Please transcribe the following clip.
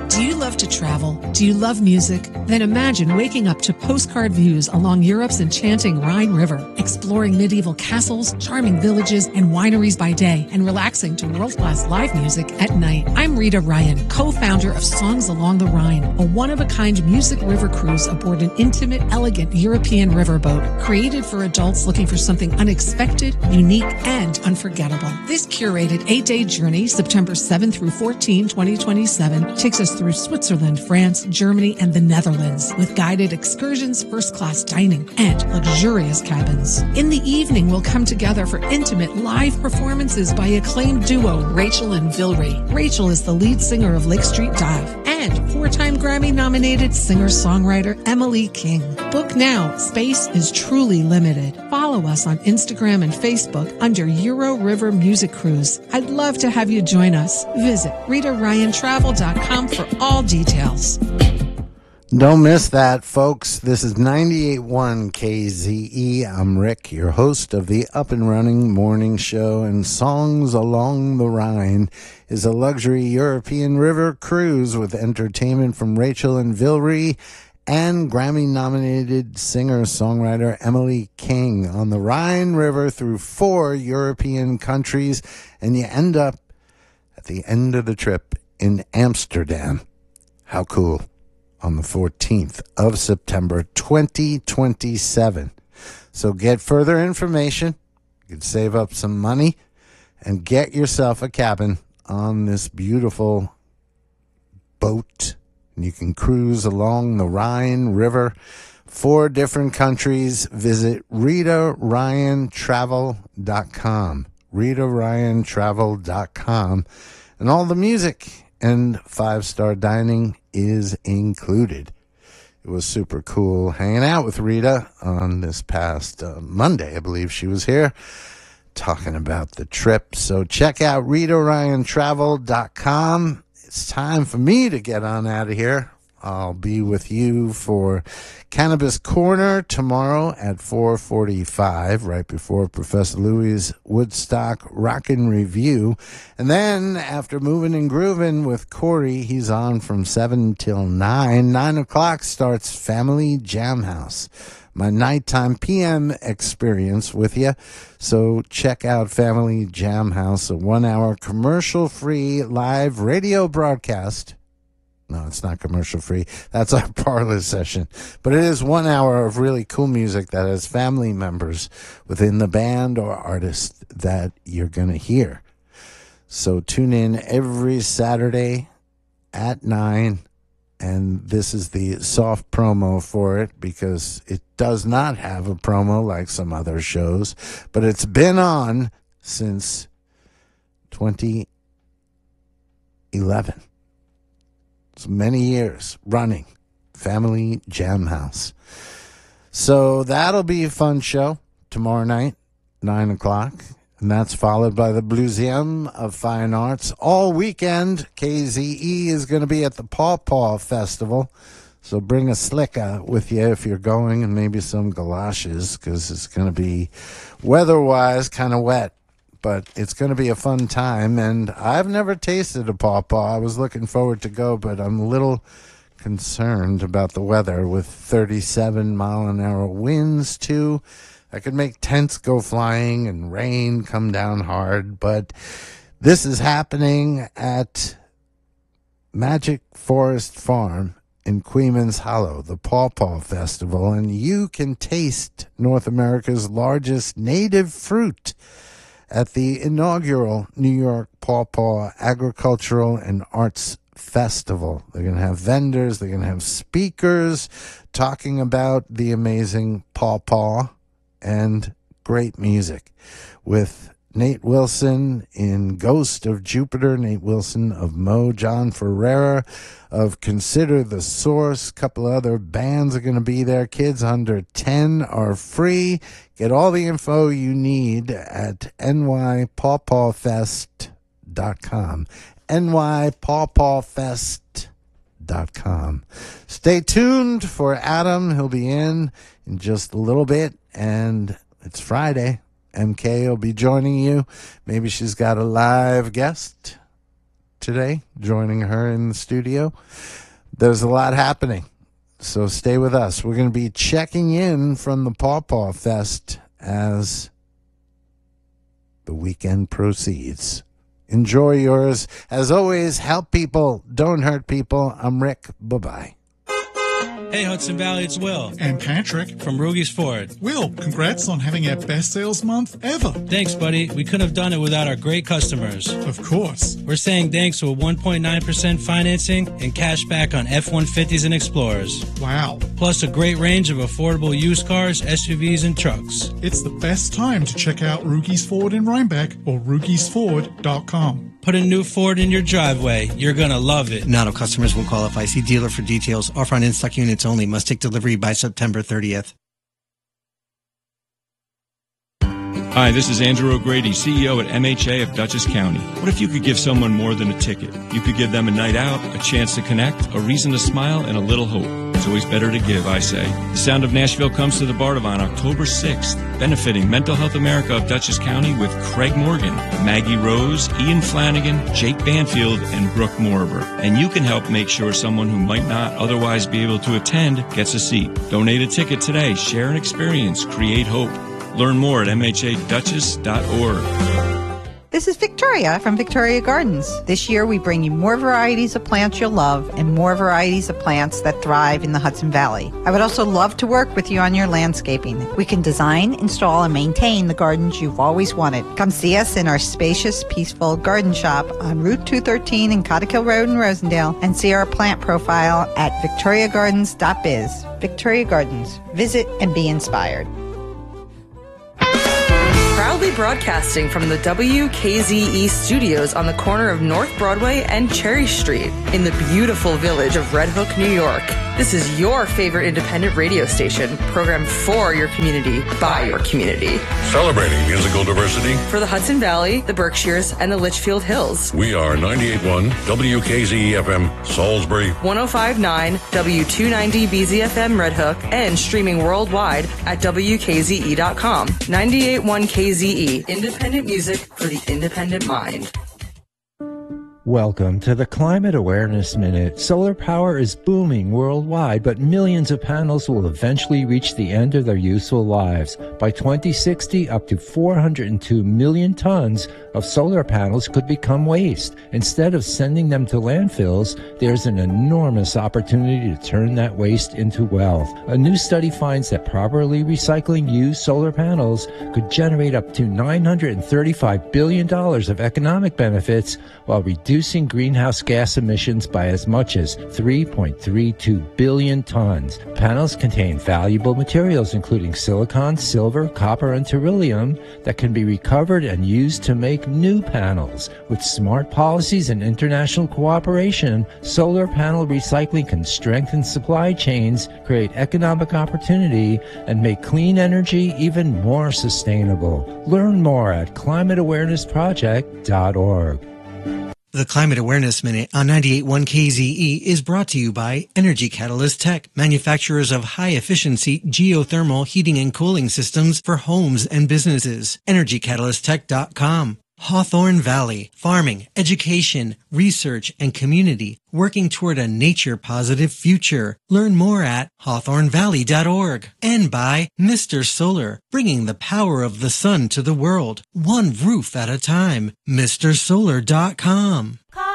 Do you love to travel? Do you love music? Then imagine waking up to postcard views along Europe's enchanting Rhine River, exploring medieval castles, charming villages, and wineries by day, and relaxing to world-class live music at night. I'm Rita Ryan, co-founder of Songs Along the Rhine, a one-of-a-kind music river cruise aboard an intimate, elegant European riverboat created for adults looking for something unexpected, unique, and unforgettable. This curated 8-day journey, September 7 through 14, 2027, takes us through Switzerland, France, Germany, and the Netherlands with guided excursions, first-class dining, and luxurious cabins. In the evening, we'll come together for intimate live performances by acclaimed duo Rachel and Vilry. Rachel is the lead singer of Lake Street Dive and 4-time Grammy-nominated singer-songwriter Emily King. Book now. Space is truly limited. Follow us on Instagram and Facebook under Euro River Music Cruise. I'd love to have you join us. Visit RitaRyanTravel.com for all details. Don't miss that, folks. This is 98.1 KZE. I'm Rick, your host of the Up and Running Morning Show, and Songs Along the Rhine is a luxury European river cruise with entertainment from Rachel and Vilry and Grammy-nominated singer-songwriter Emily King on the Rhine River through 4 European countries, and you end up at the end of the trip in Amsterdam. How cool. On the 14th of September, 2027. So get further information. You can save up some money and get yourself a cabin on this beautiful boat. And you can cruise along the Rhine River. 4 different countries. Visit RitaRyanTravel.com. RitaRyanTravel.com. And all the music and 5-star dining is included. It was super cool hanging out with Rita on this past Monday. I believe she was here talking about the trip. So check out RitaRyanTravel.com. It's time for me to get on out of here. I'll be with you for Cannabis Corner tomorrow at 4:45, right before Professor Louie's Woodstock Rockin' Review. And then after Moving and Grooving with Corey, he's on from 7 till 9. 9 o'clock starts Family Jam House, my nighttime PM experience with you. So check out Family Jam House, a 1-hour commercial-free live radio broadcast. No, it's not commercial free. That's our parlor session. But it is 1 hour of really cool music that has family members within the band or artist that you're going to hear. So tune in every Saturday at 9. And this is the soft promo for it because it does not have a promo like some other shows. But it's been on since 2011. Many years running Family Jam House. So that'll be a fun show tomorrow night, 9 o'clock. And that's followed by the Bluesium of Fine Arts. All weekend, KZE is going to be at the Paw Paw Festival. So bring a slicka with you if you're going and maybe some galoshes because it's going to be weather-wise kind of wet. But it's going to be a fun time, and I've never tasted a pawpaw. I was looking forward to go, but I'm a little concerned about the weather with 37-mile-an-hour winds, too. I could make tents go flying and rain come down hard, but this is happening at Magic Forest Farm in Queens Hollow, the Paw Paw Festival, and you can taste North America's largest native fruit at the inaugural New York Paw Paw Agricultural and Arts Festival. They're going to have vendors, they're going to have speakers talking about the amazing Paw Paw and great music with Nate Wilson in Ghost of Jupiter, Nate Wilson of Mo, John Ferreira of Consider the Source. A couple of other bands are going to be there. Kids under 10 are free. Get all the info you need at nypawpawfest.com. nypawpawfest.com. Stay tuned for Adam. He'll be in just a little bit, and it's Friday. MK will be joining you. Maybe she's got a live guest. today, joining her in the studio. There's a lot happening, so stay with us. We're going to be checking in from the Paw Paw Fest as the weekend proceeds. Enjoy yours. As always, help people, don't hurt people. I'm Rick. Bye-bye. Hey, Hudson Valley, it's Will. And Patrick. From Rugy's Ford. Will, congrats on having our best sales month ever. Thanks, buddy. We couldn't have done it without our great customers. Of course. We're saying thanks to a 1.9% financing and cash back on F-150s and Explorers. Wow. Plus a great range of affordable used cars, SUVs, and trucks. It's the best time to check out Rugy's Ford in Rhinebeck or Rugy'sFord.com. Put a new Ford in your driveway. You're going to love it. Not all customers will qualify. See dealer for details. Offer on in-stock units only. Must take delivery by September 30th. Hi, this is Andrew O'Grady, CEO at MHA of Dutchess County. What if you could give someone more than a ticket? You could give them a night out, a chance to connect, a reason to smile, and a little hope. It's always better to give, I say. The Sound of Nashville comes to the Bardavon October 6th, benefiting Mental Health America of Dutchess County with Craig Morgan, Maggie Rose, Ian Flanagan, Jake Banfield, and Brooke Morber. And you can help make sure someone who might not otherwise be able to attend gets a seat. Donate a ticket today. Share an experience. Create hope. Learn more at mhaduchess.org. This is Victoria from Victoria Gardens. This year we bring you more varieties of plants you'll love and more varieties of plants that thrive in the Hudson Valley. I would also love to work with you on your landscaping. We can design, install, and maintain the gardens you've always wanted. Come see us in our spacious, peaceful garden shop on Route 213 in Cottikill Road in Rosendale and see our plant profile at victoriagardens.biz. Victoria Gardens. Visit and be inspired. Proudly broadcasting from the WKZE studios on the corner of North Broadway and Cherry Street in the beautiful village of Red Hook, New York. This is your favorite independent radio station, programmed for your community, by your community. Celebrating musical diversity for the Hudson Valley, the Berkshires, and the Litchfield Hills. We are 98.1 WKZE-FM, Salisbury, 105.9 W290BZFM Red Hook, and streaming worldwide at WKZE.com. 98.1 KZE, independent music for the independent mind. Welcome to the Climate Awareness Minute. Solar power is booming worldwide, but millions of panels will eventually reach the end of their useful lives. By 2060, up to 402 million tons of solar panels could become waste. Instead of sending them to landfills, there's an enormous opportunity to turn that waste into wealth. A new study finds that properly recycling used solar panels could generate up to $935 billion of economic benefits while reducing greenhouse gas emissions by as much as 3.32 billion tons. Panels contain valuable materials including silicon, silver, copper, and beryllium that can be recovered and used to make new panels. With smart policies and international cooperation, solar panel recycling can strengthen supply chains, create economic opportunity, and make clean energy even more sustainable. Learn more at climateawarenessproject.org. The Climate Awareness Minute on 98.1 KZE is brought to you by Energy Catalyst Tech, manufacturers of high-efficiency geothermal heating and cooling systems for homes and businesses. EnergyCatalystTech.com. Hawthorne Valley, farming, education, research, and community, working toward a nature-positive future. Learn more at hawthornevalley.org. And by Mr. Solar, bringing the power of the sun to the world, one roof at a time. MrSolar.com.